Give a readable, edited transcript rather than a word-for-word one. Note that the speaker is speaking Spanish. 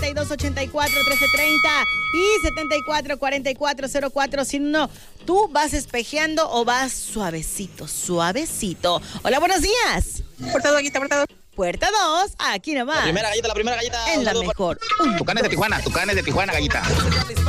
4284-1330 y 744404. Si no, tú vas espejeando o vas suavecito, suavecito. Hola, buenos días. Puerta 2, aquí está Puerta 2. Puerta 2, aquí nomás. La primera galleta. En la mejor. Tucanes de Tijuana, gallita.